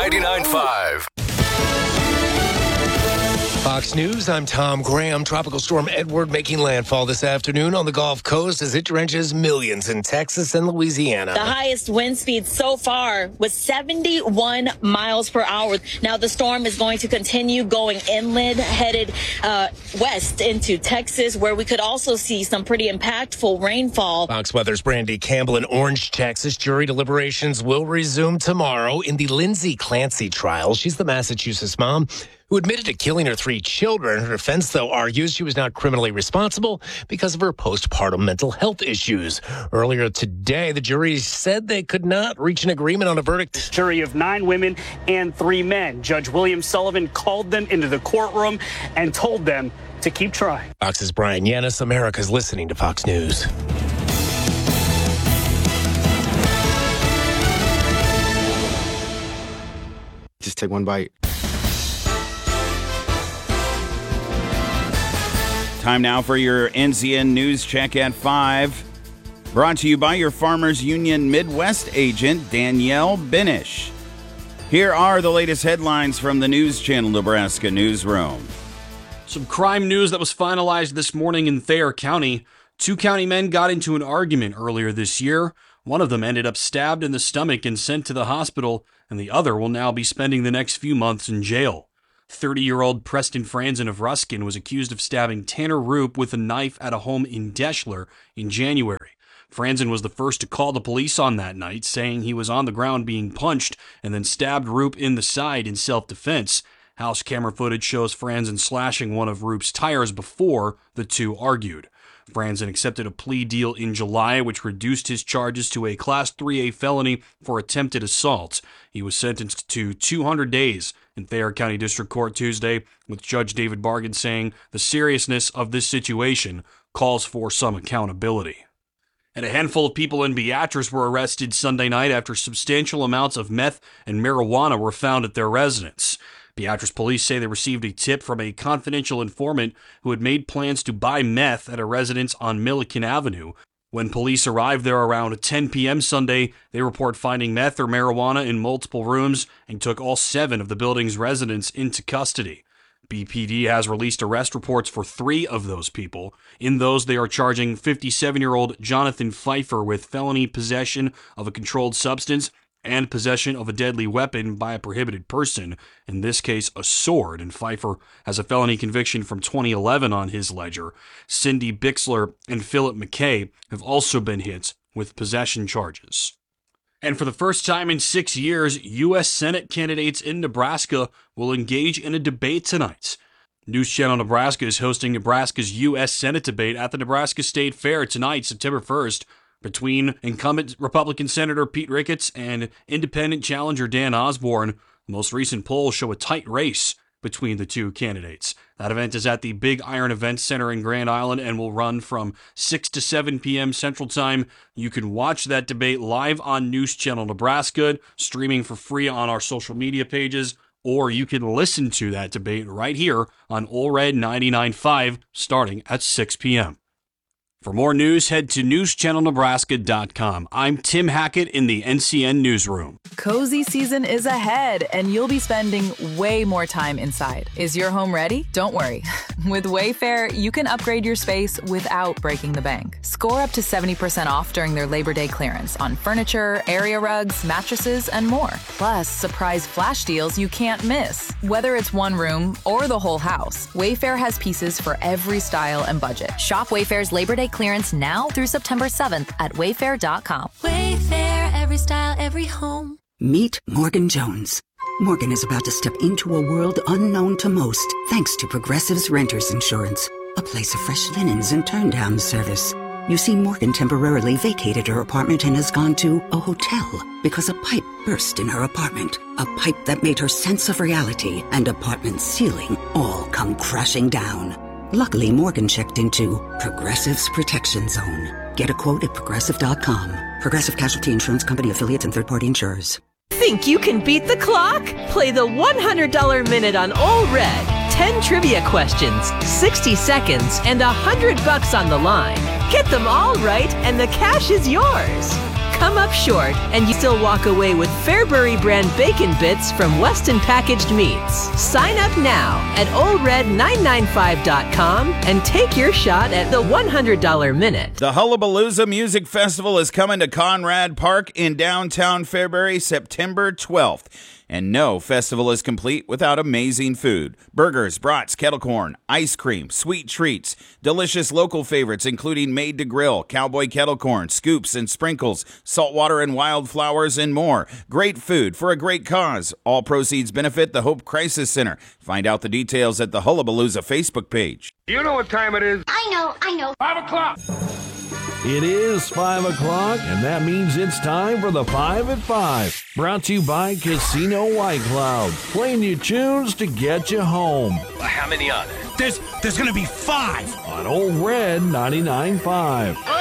99.5. Fox News, I'm Tom Graham. Tropical storm Edward making landfall this afternoon on the Gulf Coast as it drenches millions in Texas and Louisiana. The highest wind speed so far was 71 miles per hour. Now the storm is going to continue going inland, headed west into Texas, where we could also see some pretty impactful rainfall. Fox Weather's Brandy Campbell in Orange, Texas. Jury deliberations will resume tomorrow in the Lindsay Clancy trial. She's the Massachusetts mom who admitted to killing her 3 children. Her defense, though, argues she was not criminally responsible because of her postpartum mental health issues. Earlier today, the jury said they could not reach an agreement on a verdict. Jury of 9 women and 3 men. Judge William Sullivan called them into the courtroom and told them to keep trying. Fox's Brian Yanis. America's listening to Fox News. Just take one bite. Time now for your NCN News Check at 5. Brought to you by your Farmers Union Midwest agent, Danielle Binish. Here are the latest headlines from the News Channel Nebraska newsroom. Some crime news that was finalized this morning in Thayer County. 2 county men got into an argument earlier this year. One of them ended up stabbed in the stomach and sent to the hospital, and the other will now be spending the next few months in jail. 30-year-old Preston Franzen of Ruskin was accused of stabbing Tanner Roop with a knife at a home in Deschler in January. Franzen was the first to call the police on that night, saying he was on the ground being punched and then stabbed Roop in the side in self-defense. House camera footage shows Franzen slashing one of Roop's tires before the two argued. Franzen accepted a plea deal in July, which reduced his charges to a Class 3A felony for attempted assault. He was sentenced to 200 days in Thayer County District Court Tuesday, with Judge David Bargan saying the seriousness of this situation calls for some accountability. And a handful of people in Beatrice were arrested Sunday night after substantial amounts of meth and marijuana were found at their residence. Beatrice police say they received a tip from a confidential informant who had made plans to buy meth at a residence on Milliken Avenue. When police arrived there around 10 p.m. Sunday, they report finding meth or marijuana in multiple rooms and took all 7 of the building's residents into custody. BPD has released arrest reports for 3 of those people. In those, they are charging 57-year-old Jonathan Pfeiffer with felony possession of a controlled substance and possession of a deadly weapon by a prohibited person, in this case a sword, and Pfeiffer has a felony conviction from 2011 on his ledger. Cindy Bixler and Philip McKay have also been hit with possession charges. And for the first time in 6 years, U.S. Senate candidates in Nebraska will engage in a debate tonight. News Channel Nebraska is hosting Nebraska's U.S. Senate debate at the Nebraska State Fair tonight, September 1st, between incumbent Republican Senator Pete Ricketts and independent challenger Dan Osborne. The most recent polls show a tight race between the two candidates. That event is at the Big Iron Event Center in Grand Island and will run from 6 to 7 p.m. Central Time. You can watch that debate live on News Channel Nebraska, streaming for free on our social media pages, or you can listen to that debate right here on Ole Red 99.5 starting at 6 p.m. For more news, head to newschannelnebraska.com. I'm Tim Hackett in the NCN Newsroom. Cozy season is ahead, and you'll be spending way more time inside. Is your home ready? Don't worry. With Wayfair, you can upgrade your space without breaking the bank. Score up to 70% off during their Labor Day clearance on furniture, area rugs, mattresses, and more. Plus, surprise flash deals you can't miss. Whether it's one room or the whole house, Wayfair has pieces for every style and budget. Shop Wayfair's Labor Day clearance now through September 7th at wayfair.com. Wayfair, every style, every home. Meet Morgan Jones. Morgan is about to step into a world unknown to most, thanks to Progressive's Renters Insurance, a place of fresh linens and turn-down service. You see, Morgan temporarily vacated her apartment and has gone to a hotel because a pipe burst in her apartment. A pipe that made her sense of reality and apartment ceiling all come crashing down. Luckily, Morgan checked into Progressive's Protection Zone. Get a quote at Progressive.com. Progressive Casualty Insurance Company affiliates and third-party insurers. Think you can beat the clock? Play the $100 Minute on Ole Red. 10 trivia questions, 60 seconds, and $100 on the line. Get them all right, and the cash is yours. come up short and you still walk away with Fairbury brand bacon bits from Weston Packaged Meats. Sign up now at oldred995.com and take your shot at the $100 minute. The Hullabalooza Music Festival is coming to Conrad Park in downtown Fairbury September 12th. And no festival is complete without amazing food. Burgers, brats, kettle corn, ice cream, sweet treats, delicious local favorites including Made to Grill, Cowboy Kettle Corn, Scoops and Sprinkles, saltwater and wildflowers, and more. Great food for a great cause. All proceeds benefit the Hope Crisis Center. Find out the details at the Hullabalooza Facebook page. You know what time it is. I know. 5 o'clock. It is 5 o'clock, and that means it's time for the 5 at 5. Brought to you by Casino White Cloud. Playing you tunes to get you home. How many are there? There's going to be 5. On Old Red 99.5.